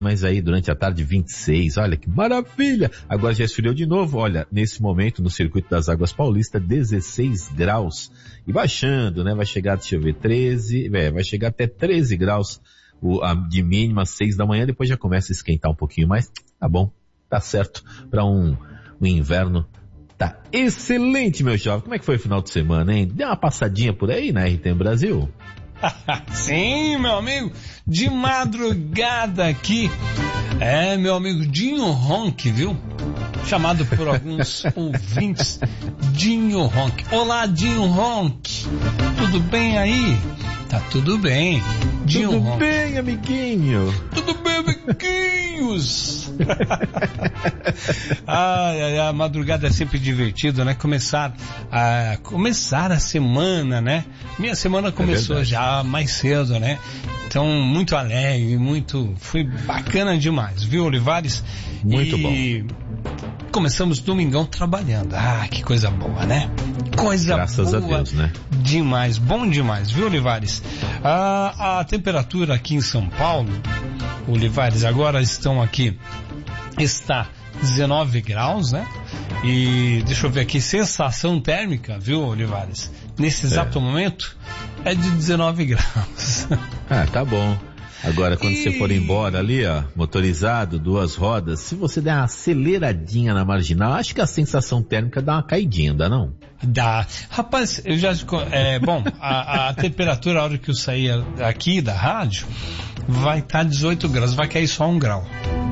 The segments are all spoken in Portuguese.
mas aí durante a tarde 26, olha que maravilha! Agora já esfriou de novo, olha, nesse momento no Circuito das Águas Paulista, 16 graus. E baixando, né? Vai chegar, deixa eu ver, vai chegar até 13 graus de mínima, 6 da manhã, depois já começa a esquentar um pouquinho mais. Tá bom, tá certo para um inverno. Tá excelente, meu jovem. Como é que foi o final de semana, hein? Deu uma passadinha por aí na RTM Brasil? Sim, meu amigo, de madrugada aqui. Meu amigo Dinho Ronk, viu? Chamado por alguns ouvintes, Dinho Ronk. Olá, Dinho Ronk. Tudo bem aí? Tá tudo bem. Dinho Tudo Ronk. bem, amiguinho? Tudo bem, amiguinhos? A madrugada é sempre divertido, né? Começar a semana, né? Minha semana começou já mais cedo, né? Então, muito alegre, foi bacana demais, viu, Olivares? Muito bom. Começamos domingão trabalhando. Que coisa boa, né? Graças boa a Deus, né? Demais, bom demais, viu, Olivares? A temperatura aqui em São Paulo, Olivares, agora está 19 graus, né? E deixa eu ver aqui, sensação térmica, viu, Olivares? Nesse exato momento é de 19 graus. Tá bom. Agora, quando você for embora ali, ó, motorizado, 2 rodas, se você der uma aceleradinha na marginal, acho que a sensação térmica dá uma caidinha, dá não? Dá. Rapaz, eu já... a temperatura, a hora que eu sair aqui da rádio, vai estar 18 graus, vai cair só 1 grau.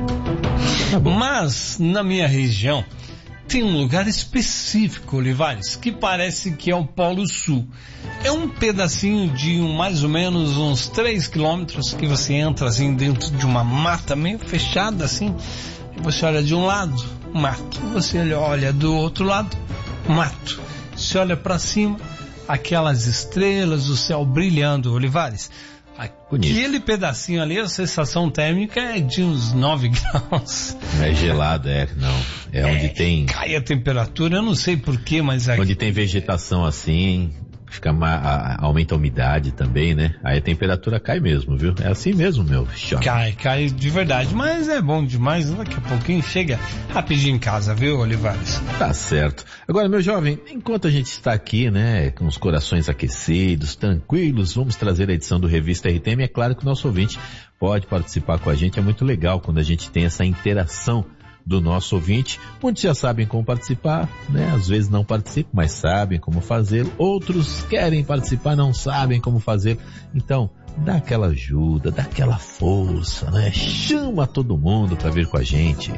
Tá bom. Mas, na minha região, tem um lugar específico, Olivares, que parece que é o Polo Sul. É um pedacinho de mais ou menos uns 3 quilômetros que você entra assim dentro de uma mata meio fechada assim. E você olha de um lado, mato. Você olha do outro lado, mato. Você olha para cima, aquelas estrelas, o céu brilhando, Olivares. Bonito. Aquele pedacinho ali, a sensação térmica é de uns 9 graus. É gelado, não. Onde tem... Cai a temperatura, eu não sei porquê, mas... Onde tem vegetação assim, aumenta a umidade também, né? Aí a temperatura cai mesmo, viu? É assim mesmo, meu choque. Cai de verdade, mas é bom demais. Daqui a pouquinho chega rapidinho em casa, viu, Olivares? Tá certo. Agora, meu jovem, enquanto a gente está aqui, né, com os corações aquecidos, tranquilos, vamos trazer a edição do Revista RTM. É claro que o nosso ouvinte pode participar com a gente. É muito legal quando a gente tem essa interação do nosso ouvinte. Muitos já sabem como participar, né? Às vezes não participam, mas sabem como fazer. Outros querem participar, não sabem como fazer. Então, dá aquela ajuda, dá aquela força, né? Chama todo mundo para vir com a gente.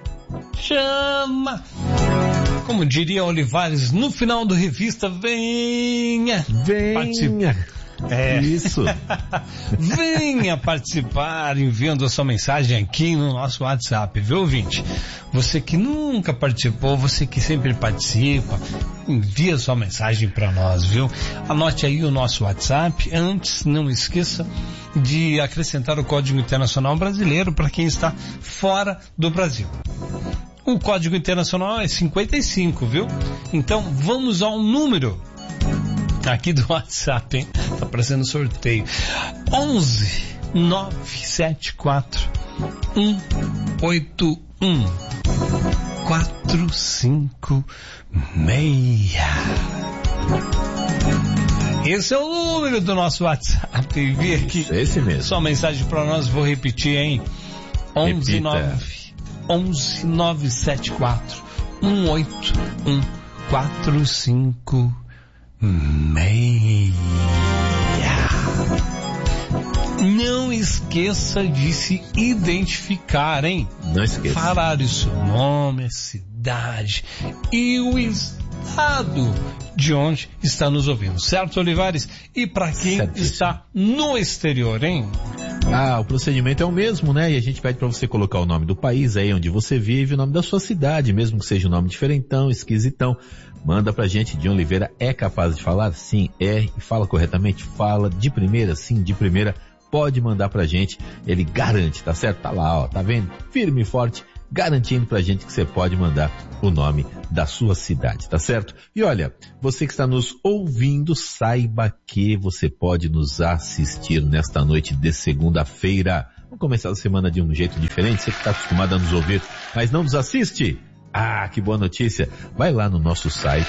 Chama! Como diria Olivares, no final do Revista, venha! Venha! Isso. Venha participar enviando a sua mensagem aqui no nosso WhatsApp, viu, ouvinte? Você que nunca participou, você que sempre participa, envia sua mensagem para nós, viu? Anote aí o nosso WhatsApp. Antes, não esqueça de acrescentar o Código Internacional Brasileiro para quem está fora do Brasil. O Código Internacional é 55, viu? Então, vamos ao número aqui do WhatsApp, hein? Tá parecendo sorteio. 11 974 181 456. Esse é o número do nosso WhatsApp. Envia aqui esse mesmo. Só mensagem para nós, vou repetir, hein? 11 974 181 456. Não esqueça de se identificar, hein? Não esqueça. Falar o seu nome, a cidade e o estado de onde está nos ouvindo, certo, Olivares? E para quem está no exterior, hein? O procedimento é o mesmo, né? E a gente pede para você colocar o nome do país aí onde você vive, o nome da sua cidade, mesmo que seja um nome diferentão, esquisitão. Manda pra gente. Dinho Oliveira é capaz de falar? Sim, é. E fala corretamente? Fala de primeira? Sim, de primeira. Pode mandar pra gente. Ele garante, tá certo? Tá lá, ó. Tá vendo? Firme e forte, garantindo pra gente que você pode mandar o nome da sua cidade, tá certo? E olha, você que está nos ouvindo, saiba que você pode nos assistir nesta noite de segunda-feira Vamos começar a semana de um jeito diferente, você que está acostumado a nos ouvir, mas não nos assiste? Ah, que boa notícia! Vai lá no nosso site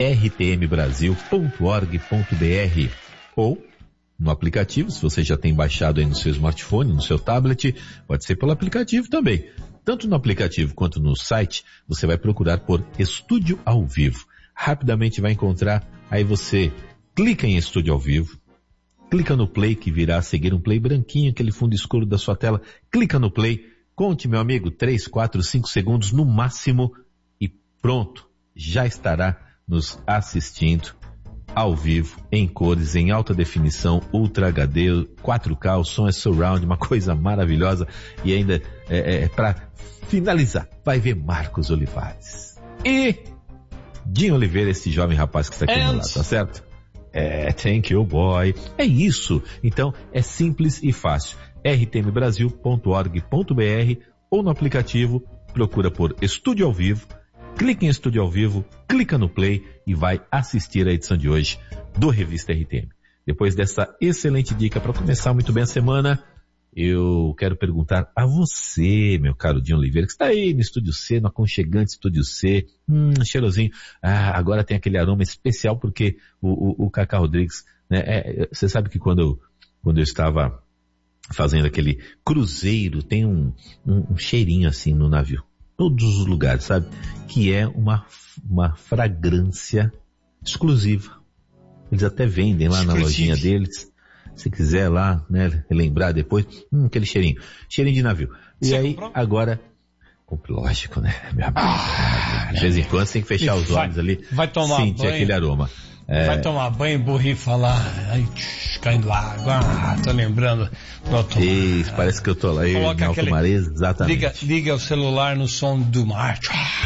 rtmbrasil.org.br ou no aplicativo, se você já tem baixado aí no seu smartphone, no seu tablet, pode ser pelo aplicativo também. Tanto no aplicativo quanto no site, você vai procurar por Estúdio ao Vivo. Rapidamente vai encontrar, aí você clica em Estúdio ao Vivo, clica no play que virá a seguir um play branquinho, aquele fundo escuro da sua tela, clica no play, conte, meu amigo, 3, 4, 5 segundos no máximo e pronto, já estará nos assistindo ao vivo, em cores, em alta definição, Ultra HD, 4K, o som é surround, uma coisa maravilhosa. E ainda, para finalizar, vai ver Marcos Olivares. E Dinho Oliveira, esse jovem rapaz que está aqui no lado, tá certo? Thank you, boy. É isso. Então, é simples e fácil. rtmbrasil.org.br ou no aplicativo, procura por Estúdio ao Vivo, clica em Estúdio ao Vivo, clica no play e vai assistir a edição de hoje do Revista RTM. Depois dessa excelente dica para começar muito bem a semana, eu quero perguntar a você, meu caro Dinho Oliveira, que está aí no Estúdio C, no aconchegante Estúdio C, cheirosinho. Agora tem aquele aroma especial porque o Cacá Rodrigues, né, você sabe que quando eu estava fazendo aquele cruzeiro, tem um cheirinho assim no navio. Todos os lugares, sabe? Que é uma fragrância exclusiva. Eles até vendem lá na lojinha deles. Se quiser lá, né, lembrar depois, aquele cheirinho. Cheirinho de navio. E aí, agora, lógico, né, meu amigo? De vez em quando você tem que fechar os olhos ali, sentir aquele aroma. Vai tomar banho, borrifa lá, aí caindo lá, agora tô lembrando do alto mar. Isso, parece que eu tô lá, em alto mar, exatamente. Liga o celular no som do mar.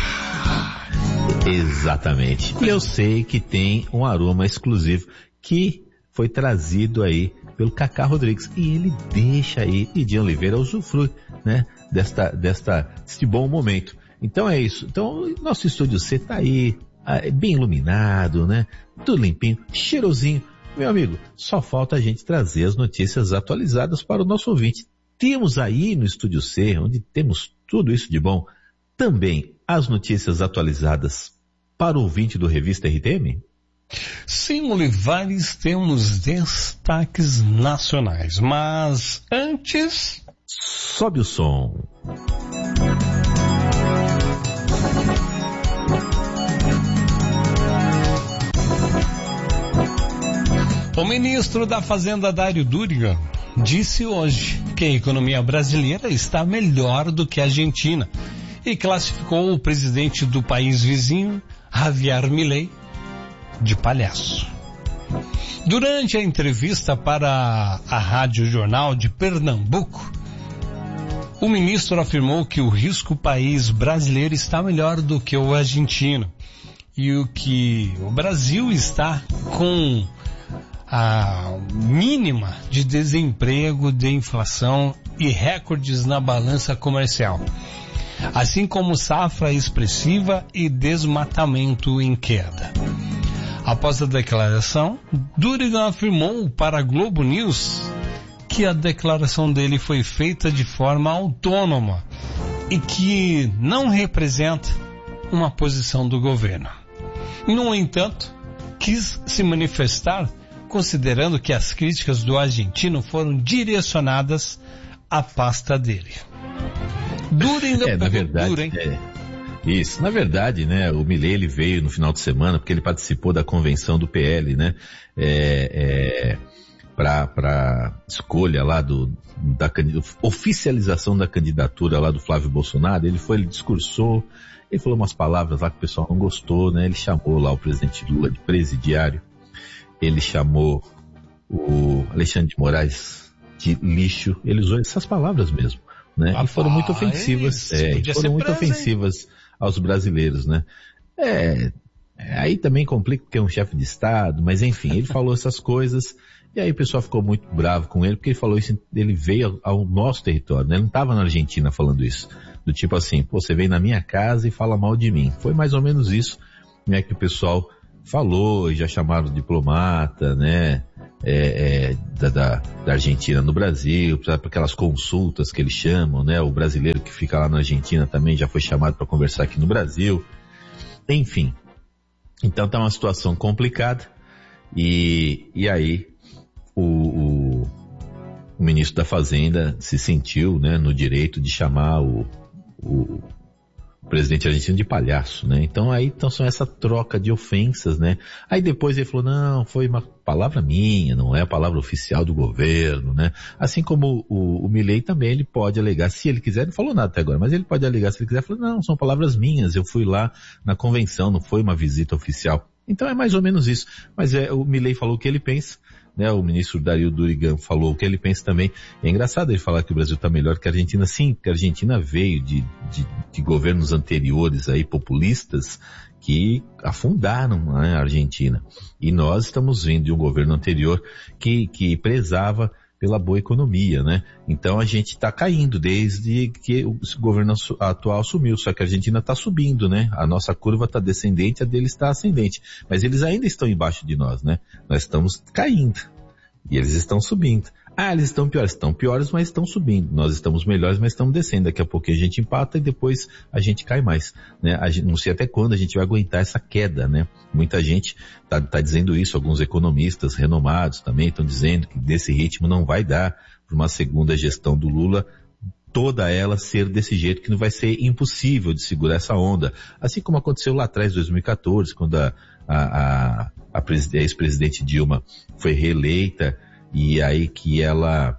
Exatamente. E eu sei que tem um aroma exclusivo que foi trazido aí pelo Cacá Rodrigues. E ele deixa aí, e Dinho Oliveira usufrui, né, deste bom momento. Então é isso. Então, nosso Estúdio C tá aí, bem iluminado, né? Tudo limpinho, cheirosinho. Meu amigo, só falta a gente trazer as notícias atualizadas para o nosso ouvinte. Temos aí no Estúdio C, onde temos tudo isso de bom, também as notícias atualizadas para o ouvinte do Revista RTM? Sim, Olivares, temos destaques nacionais, mas antes... Sobe o som. O ministro da Fazenda, Dário Duriga, disse hoje que a economia brasileira está melhor do que a Argentina e classificou o presidente do país vizinho, Javier Milei, de palhaço. Durante a entrevista para a Rádio Jornal de Pernambuco, o ministro afirmou que o risco país brasileiro está melhor do que o argentino e o Brasil está com a mínima de desemprego, de inflação e recordes na balança comercial, assim como safra expressiva e desmatamento em queda. Após a declaração, Duriga afirmou para a Globo News que a declaração dele foi feita de forma autônoma e que não representa uma posição do governo. No entanto, quis se manifestar considerando que as críticas do argentino foram direcionadas à pasta dele. Na verdade, isso. Na verdade, né, o Milei, ele veio no final de semana porque ele participou da convenção do PL, né, para escolha lá da oficialização da candidatura lá do Flávio Bolsonaro. Ele discursou, ele falou umas palavras lá que o pessoal não gostou, né, ele chamou lá o presidente Lula de presidiário. Ele chamou o Alexandre de Moraes de lixo, ele usou essas palavras mesmo, né? E foram muito ofensivas, ofensivas aos brasileiros, né? Aí também complica porque é um chefe de Estado, mas enfim, ele falou essas coisas, e aí o pessoal ficou muito bravo com ele, porque ele falou isso, ele veio ao nosso território, né? Ele não estava na Argentina falando isso, do tipo assim, você vem na minha casa e fala mal de mim. Foi mais ou menos isso, né, que o pessoal falou, e já chamaram de diplomata, né? da Argentina no Brasil, para aquelas consultas que eles chamam, né? O brasileiro que fica lá na Argentina também já foi chamado para conversar aqui no Brasil. Enfim, então tá uma situação complicada e aí o ministro da Fazenda se sentiu, né, no direito de chamar o presidente argentino de palhaço, né? Então são essa troca de ofensas, né? Aí depois ele falou, não, foi uma palavra minha, não é a palavra oficial do governo, né? Assim como o Milei também, ele pode alegar, se ele quiser, não falou nada até agora, mas ele pode alegar se ele quiser, falou, não, são palavras minhas, eu fui lá na convenção, não foi uma visita oficial. Então é mais ou menos isso. Mas o Milei falou o que ele pensa, né? O ministro Dario Durigan falou o que ele pensa também. É engraçado ele falar que o Brasil está melhor que a Argentina. Sim, porque a Argentina veio de governos anteriores aí, populistas, que afundaram, né, a Argentina. E nós estamos vindo de um governo anterior que prezava pela boa economia, né? Então a gente está caindo desde que o governo atual assumiu, só que a Argentina está subindo, né? A nossa curva está descendente, a deles está ascendente. Mas eles ainda estão embaixo de nós, né? Nós estamos caindo e eles estão subindo. Eles estão piores, mas estão subindo. Nós estamos melhores, mas estamos descendo. Daqui a pouco a gente empata e depois a gente cai mais, né? Não sei até quando a gente vai aguentar essa queda, né? Muita gente tá dizendo isso, alguns economistas renomados também estão dizendo que desse ritmo não vai dar para uma segunda gestão do Lula, toda ela ser desse jeito, que não vai ser impossível de segurar essa onda. Assim como aconteceu lá atrás, em 2014, quando a ex-presidente Dilma foi reeleita, e aí que ela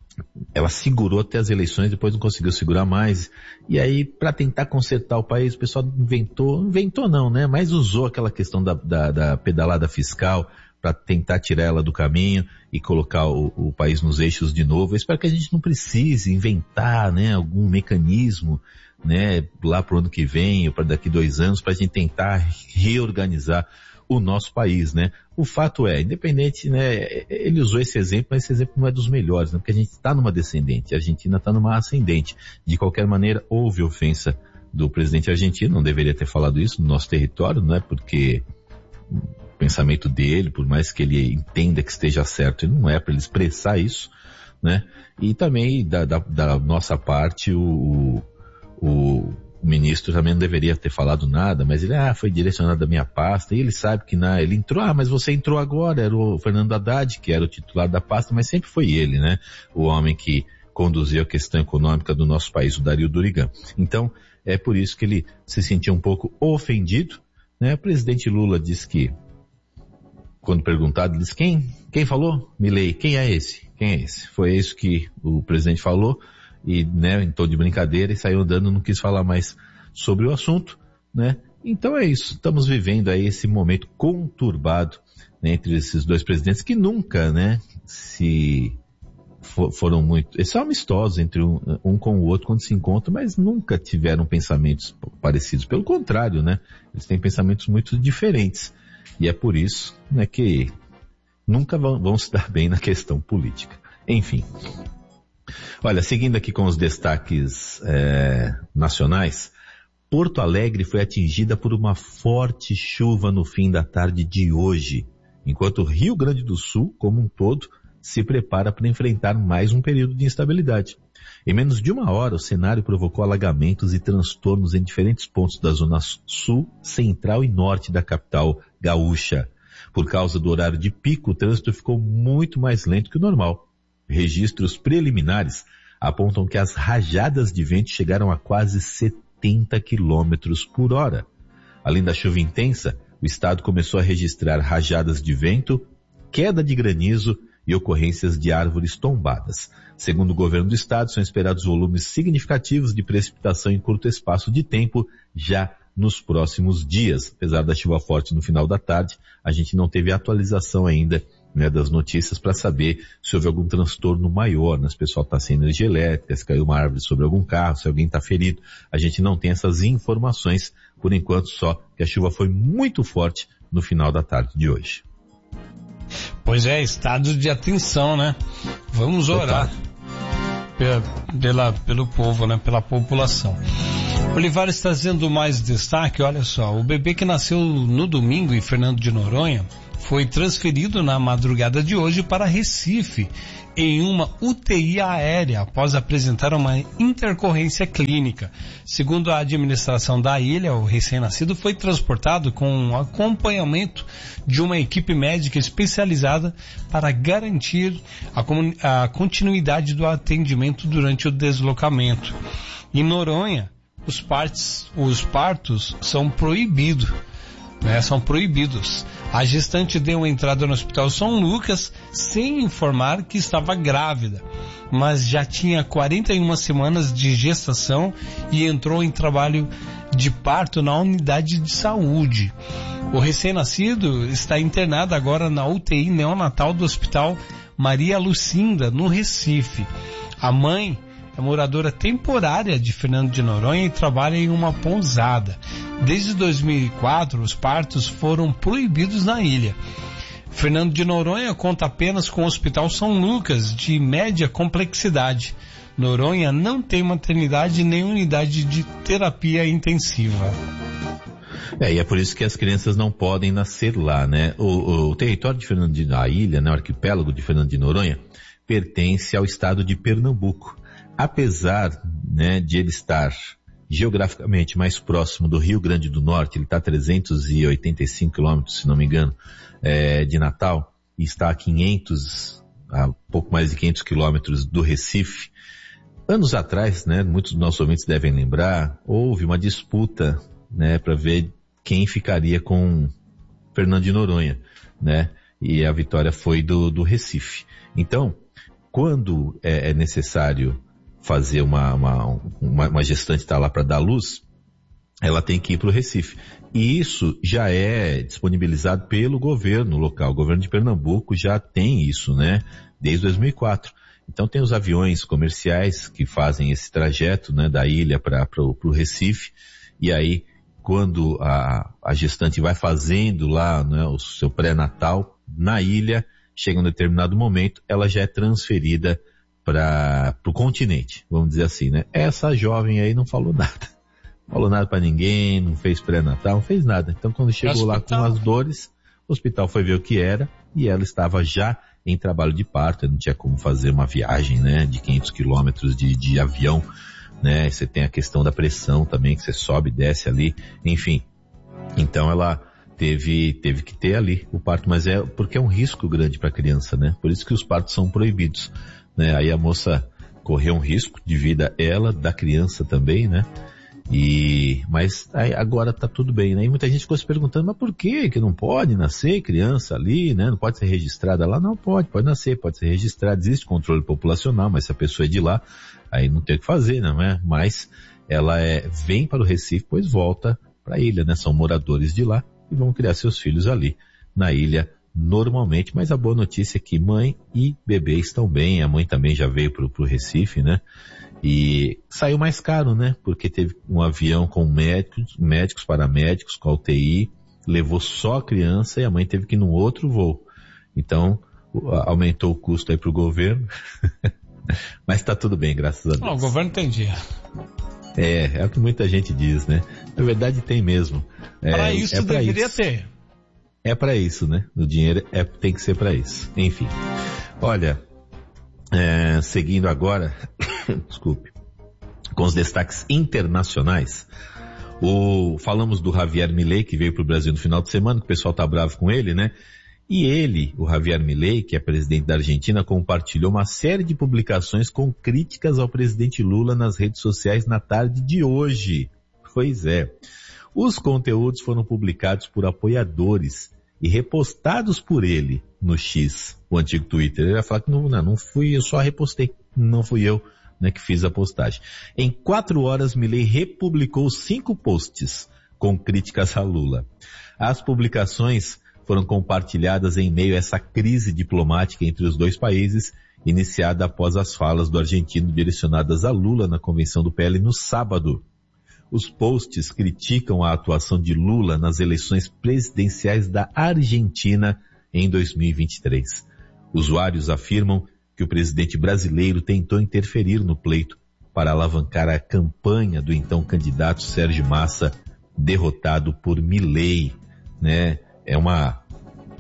segurou até as eleições, depois não conseguiu segurar mais. E aí, para tentar consertar o país, o pessoal inventou não, né? Mas usou aquela questão da pedalada fiscal para tentar tirar ela do caminho e colocar o país nos eixos de novo. Eu espero que a gente não precise inventar, né, algum mecanismo, né, lá pro ano que vem ou para daqui 2 anos, para a gente tentar reorganizar o nosso país, né? O fato é, independente, né, ele usou esse exemplo, mas esse exemplo não é dos melhores, né? Porque a gente está numa descendente, a Argentina está numa ascendente. De qualquer maneira, houve ofensa do presidente argentino, não deveria ter falado isso no nosso território, não é? Porque o pensamento dele, por mais que ele entenda que esteja certo, não é para ele expressar isso, né? E também, da nossa parte, o ministro também não deveria ter falado nada, mas ele, foi direcionado da minha pasta, e ele sabe que ele entrou, mas você entrou agora, era o Fernando Haddad, que era o titular da pasta, mas sempre foi ele, né? O homem que conduziu a questão econômica do nosso país, o Dario Durigan. Então, é por isso que ele se sentiu um pouco ofendido, né? O presidente Lula disse que, quando perguntado, disse, quem falou? Milei, quem é esse? Quem é esse? Foi isso que o presidente falou, e, né, em tom de brincadeira, e saiu andando, não quis falar mais sobre o assunto, né? Então é isso, estamos vivendo aí esse momento conturbado, né, entre esses dois presidentes que nunca, né, foram muito, eles são amistosos entre um com o outro quando se encontram, mas nunca tiveram pensamentos parecidos, pelo contrário, né, eles têm pensamentos muito diferentes, e é por isso, né, que nunca vão se dar bem na questão política. Enfim. Olha, seguindo aqui com os destaques nacionais, Porto Alegre foi atingida por uma forte chuva no fim da tarde de hoje, enquanto o Rio Grande do Sul, como um todo, se prepara para enfrentar mais um período de instabilidade. Em menos de 1 hora, o cenário provocou alagamentos e transtornos em diferentes pontos da zona sul, central e norte da capital gaúcha. Por causa do horário de pico, o trânsito ficou muito mais lento que o normal. Registros preliminares apontam que as rajadas de vento chegaram a quase 70 km por hora. Além da chuva intensa, o estado começou a registrar rajadas de vento, queda de granizo e ocorrências de árvores tombadas. Segundo o governo do estado, são esperados volumes significativos de precipitação em curto espaço de tempo já nos próximos dias. Apesar da chuva forte no final da tarde, a gente não teve atualização ainda, né, das notícias para saber se houve algum transtorno maior, né? Se o pessoal está sem energia elétrica, se caiu uma árvore sobre algum carro, se alguém está ferido. A gente não tem essas informações, por enquanto, só que a chuva foi muito forte no final da tarde de hoje. Pois é, estado de atenção, né? Vamos orar pelo povo, né? Pela população. Olivares está trazendo mais destaque, olha só, o bebê que nasceu no domingo em Fernando de Noronha foi transferido na madrugada de hoje para Recife, em uma UTI aérea, após apresentar uma intercorrência clínica. Segundo a administração da ilha, o recém-nascido foi transportado com acompanhamento de uma equipe médica especializada para garantir a continuidade do atendimento durante o deslocamento. Em Noronha, os partos são proibidos. São proibidos. A gestante deu entrada no Hospital São Lucas sem informar que estava grávida, mas já tinha 41 semanas de gestação e entrou em trabalho de parto na unidade de saúde. O recém-nascido está internado agora na UTI neonatal do Hospital Maria Lucinda, no Recife. A mãe é moradora temporária de Fernando de Noronha e trabalha em uma pousada. Desde 2004, os partos foram proibidos na ilha. Fernando de Noronha conta apenas com o Hospital São Lucas, de média complexidade. Noronha não tem maternidade nem unidade de terapia intensiva. E é por isso que as crianças não podem nascer lá, né? O território de Fernando de a ilha, né, o arquipélago de Fernando de Noronha, pertence ao estado de Pernambuco. Apesar, né, de ele estar geograficamente mais próximo do Rio Grande do Norte, ele está a 385 quilômetros, se não me engano, de Natal, e está a pouco mais de 500 quilômetros do Recife. Anos atrás, né, muitos dos nossos ouvintes devem lembrar, houve uma disputa, né, para ver quem ficaria com Fernando de Noronha, né, e a vitória foi do Recife. Então, quando é necessário fazer uma gestante estar lá para dar luz, ela tem que ir para o Recife. E isso já é disponibilizado pelo governo local. O governo de Pernambuco já tem isso, né? Desde 2004. Então tem os aviões comerciais que fazem esse trajeto, né, da ilha para o Recife. E aí, quando a gestante vai fazendo lá, né, o seu pré-natal na ilha, chega um determinado momento, ela já é transferida para o continente, vamos dizer assim, né? Essa jovem aí não falou nada. Não falou nada para ninguém, não fez pré-natal, não fez nada. Então quando chegou lá com as dores, o hospital foi ver o que era e ela estava já em trabalho de parto, não tinha como fazer uma viagem, né, de 500 quilômetros de avião, né? Você tem a questão da pressão também, que você sobe e desce ali, enfim. Então ela teve que ter ali o parto, mas porque é um risco grande para a criança, né? Por isso que os partos são proibidos. Né, aí a moça correu um risco de vida, ela, da criança também, né? Mas aí agora tá tudo bem, né? E muita gente ficou se perguntando, mas por que não pode nascer criança ali, né? Não pode ser registrada lá? Não pode nascer, pode ser registrada. Existe controle populacional, mas se a pessoa é de lá, aí não tem o que fazer, não é? Mas ela vem para o Recife, pois volta para a ilha, né? São moradores de lá e vão criar seus filhos ali, na ilha, normalmente, mas a boa notícia é que mãe e bebê estão bem, a mãe também já veio pro Recife, né? E saiu mais caro, né? Porque teve um avião com médicos, paramédicos, com a UTI, levou só a criança e a mãe teve que ir num outro voo. Então, aumentou o custo aí pro governo, mas tá tudo bem, graças a Deus. O governo tem dinheiro. É o que muita gente diz, né? Na verdade tem mesmo. Para isso deveria ter. É para isso, né? O dinheiro tem que ser para isso. Enfim. Olha, seguindo agora, desculpe, com os destaques internacionais, falamos do Javier Milei, que veio para o Brasil no final de semana, que o pessoal tá bravo com ele, né? E ele, o Javier Milei, que é presidente da Argentina, compartilhou uma série de publicações com críticas ao presidente Lula nas redes sociais na tarde de hoje. Pois é. Os conteúdos foram publicados por apoiadores e repostados por ele no X, o antigo Twitter. Ele vai falar que não fui, eu só repostei. Não fui eu, né, que fiz a postagem. Em 4 horas, Milei republicou 5 posts com críticas a Lula. As publicações foram compartilhadas em meio a essa crise diplomática entre os dois países, iniciada após as falas do argentino direcionadas a Lula na convenção do PL no sábado. Os posts criticam a atuação de Lula nas eleições presidenciais da Argentina em 2023. Usuários afirmam que o presidente brasileiro tentou interferir no pleito para alavancar a campanha do então candidato Sérgio Massa, derrotado por Milei, né? É uma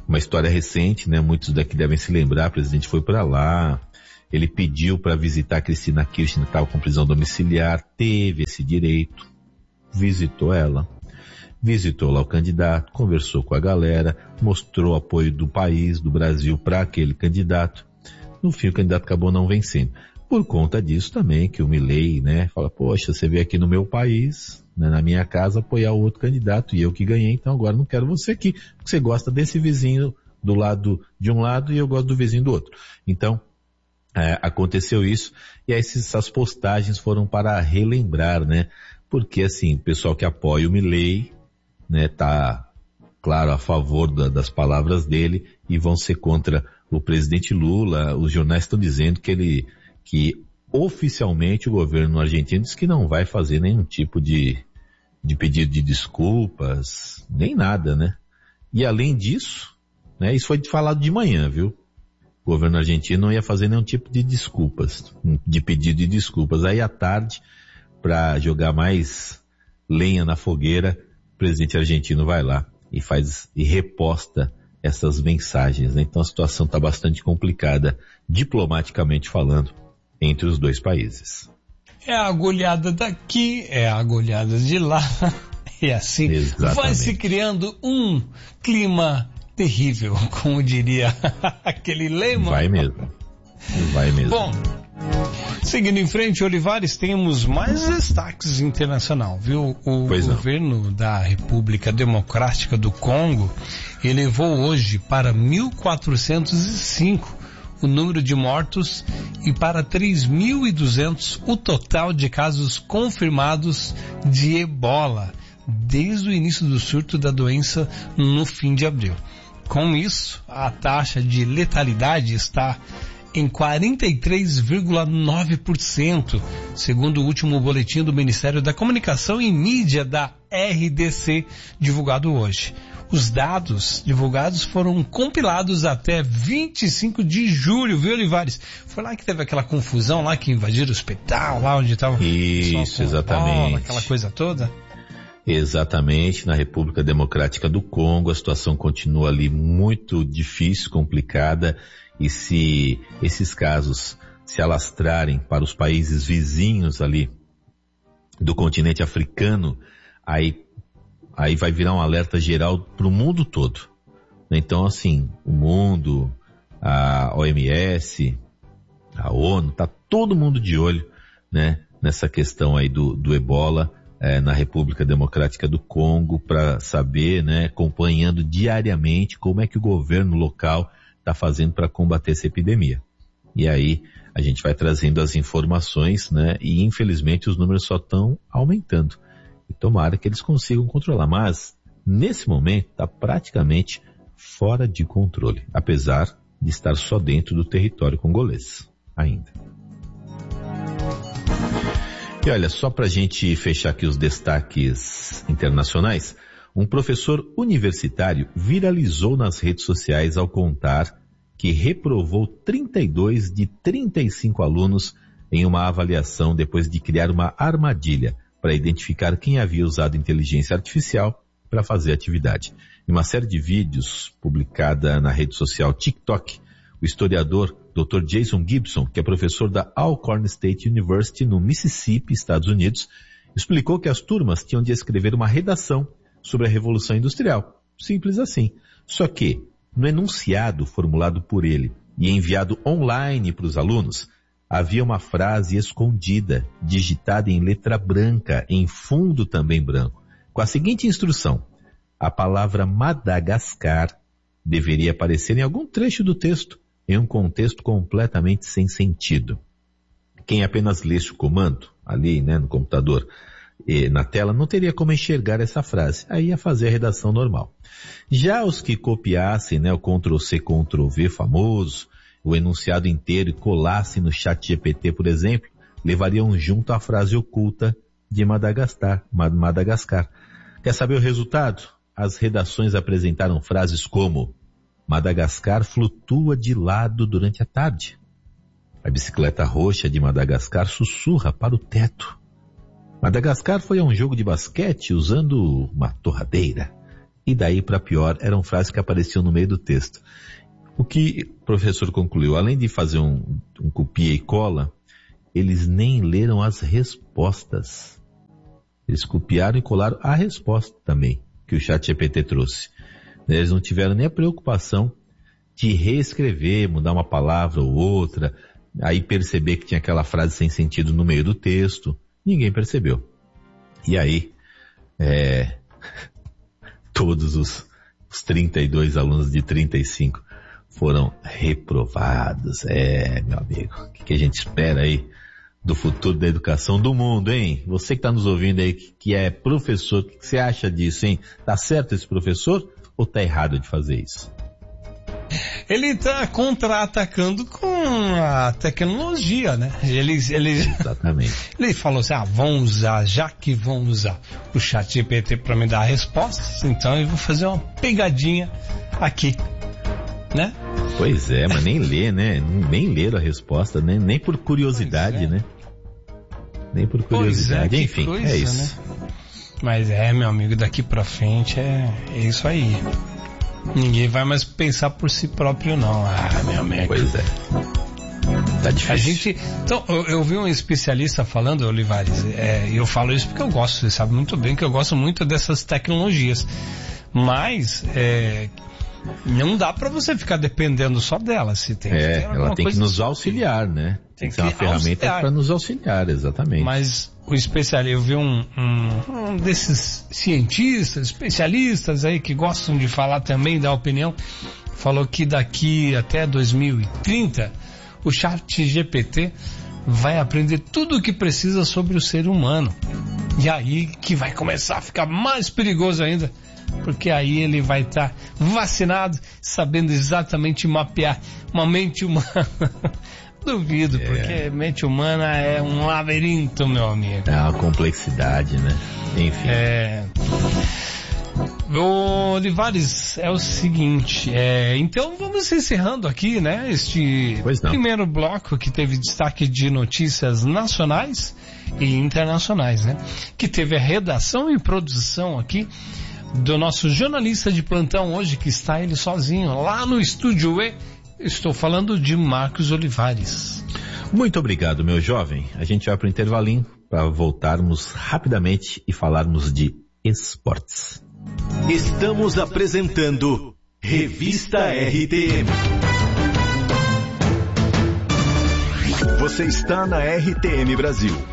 uma história recente, né? Muitos daqui devem se lembrar, o presidente foi para lá, ele pediu para visitar a Cristina Kirchner, estava com prisão domiciliar, teve esse direito, visitou ela, visitou lá o candidato, conversou com a galera, mostrou o apoio do país, do Brasil, para aquele candidato. No fim, o candidato acabou não vencendo. Por conta disso também, que o Milei, né, fala, poxa, você veio aqui no meu país, né, na minha casa, apoiar o outro candidato, e eu que ganhei, então agora não quero você aqui, porque você gosta desse vizinho do lado de um lado e eu gosto do vizinho do outro. Então, aconteceu isso, e aí essas postagens foram para relembrar, né, porque assim, o pessoal que apoia o Milei, né, tá, claro, a favor das palavras dele, e vão ser contra o presidente Lula. Os jornais estão dizendo que oficialmente o governo argentino diz que não vai fazer nenhum tipo de pedido de desculpas, nem nada, né? E além disso, né, isso foi falado de manhã, viu? O governo argentino não ia fazer nenhum tipo de desculpas, de pedido de desculpas. Aí à tarde, para jogar mais lenha na fogueira, o presidente argentino vai lá e reposta essas mensagens, né? Então a situação está bastante complicada, diplomaticamente falando, entre os dois países. É a agulhada daqui, é a agulhada de lá, e assim exatamente. Vai se criando um clima terrível, como diria aquele lema. Vai mesmo. Bom, seguindo em frente, Olivares, temos mais destaques internacional, viu? O governo da República Democrática do Congo elevou hoje para 1.405 o número de mortos e para 3.200 o total de casos confirmados de ebola desde o início do surto da doença no fim de abril. Com isso, a taxa de letalidade está em 43,9%, segundo o último boletim do Ministério da Comunicação e Mídia da RDC, divulgado hoje. Os dados divulgados foram compilados até 25 de julho, viu, Olivares? Foi lá que teve aquela confusão lá, que invadiram o hospital, lá onde estava... Isso, exatamente. Aquela coisa toda. Exatamente, na República Democrática do Congo, a situação continua ali muito difícil, complicada, e se esses casos se alastrarem para os países vizinhos ali do continente africano, aí vai virar um alerta geral para o mundo todo. Então, assim, o mundo, a OMS, a ONU, tá todo mundo de olho, né, nessa questão aí do ebola, na República Democrática do Congo, para saber, né, acompanhando diariamente como é que o governo local está fazendo para combater essa epidemia. E aí a gente vai trazendo as informações, né, e infelizmente os números só estão aumentando. E tomara que eles consigam controlar. Mas, nesse momento, está praticamente fora de controle, apesar de estar só dentro do território congolês ainda. E olha, só para a gente fechar aqui os destaques internacionais, um professor universitário viralizou nas redes sociais ao contar que reprovou 32 de 35 alunos em uma avaliação depois de criar uma armadilha para identificar quem havia usado inteligência artificial para fazer a atividade. Em uma série de vídeos publicada na rede social TikTok, o historiador Dr. Jason Gibson, que é professor da Alcorn State University no Mississippi, Estados Unidos, explicou que as turmas tinham de escrever uma redação sobre a Revolução Industrial. Simples assim. Só que, no enunciado formulado por ele e enviado online para os alunos, havia uma frase escondida, digitada em letra branca, em fundo também branco, com a seguinte instrução: a palavra Madagascar deveria aparecer em algum trecho do texto, em um contexto completamente sem sentido. Quem apenas lesse o comando, ali, né, no computador, na tela, não teria como enxergar essa frase. Aí ia fazer a redação normal. Já os que copiassem, né, o Ctrl+C, Ctrl+V famoso, o enunciado inteiro e colassem no chat GPT, por exemplo, levariam junto a frase oculta de Madagascar. Quer saber o resultado? As redações apresentaram frases como: Madagascar flutua de lado durante a tarde. A bicicleta roxa de Madagascar sussurra para o teto. Madagascar foi a um jogo de basquete usando uma torradeira. e daí para pior, eram frases que apareciam no meio do texto. O que o professor concluiu, além de fazer um copia e cola, eles nem leram as respostas. Eles copiaram e colaram a resposta também, que o ChatGPT trouxe. Eles não tiveram nem a preocupação de reescrever, mudar uma palavra ou outra, aí perceber que tinha aquela frase sem sentido no meio do texto. Ninguém percebeu. E aí, todos os 32 alunos de 35 foram reprovados. Meu amigo, o que a gente espera aí do futuro da educação do mundo, hein? Você que está nos ouvindo aí, que é professor, o que você acha disso, hein? Tá certo esse professor ou tá errado de fazer isso? Ele está contra-atacando com a tecnologia, né? Exatamente. Ele falou assim, já que vão usar o ChatGPT para me dar respostas, então eu vou fazer uma pegadinha aqui, né? Pois é, mas nem lê, né? Nem leram a resposta, né? Nem por curiosidade, né? Nem por curiosidade. Enfim, coisa, é isso. Né? Mas meu amigo, daqui pra frente é isso aí. Ninguém vai mais pensar por si próprio, não. Meu amigo. Pois é. Tá difícil. Então, eu vi um especialista falando, Olivares, eu falo isso porque eu gosto, você sabe muito bem que eu gosto muito dessas tecnologias. Mas, não dá pra você ficar dependendo só dela. Se tem que ter ela tem que nos auxiliar, né? Tem que ser uma ferramenta para nos auxiliar, exatamente. Mas o especialista, eu vi um desses cientistas, especialistas aí que gostam de falar também, dar opinião, falou que daqui até 2030 o ChatGPT vai aprender tudo o que precisa sobre o ser humano. E aí que vai começar a ficar mais perigoso ainda, porque aí ele vai estar vacinado, sabendo exatamente mapear uma mente humana. Duvido, porque mente humana é um labirinto, meu amigo. É uma complexidade, né? Enfim. Olivares, é o seguinte, então vamos encerrando aqui, né, este primeiro bloco que teve destaque de notícias nacionais e internacionais, né, que teve a redação e produção aqui do nosso jornalista de plantão hoje, que está ele sozinho lá no Estúdio E. Estou falando de Marcos Olivares. Muito obrigado, meu jovem. A gente vai para o intervalinho para voltarmos rapidamente e falarmos de esportes. Estamos apresentando Revista RTM. Você está na RTM Brasil.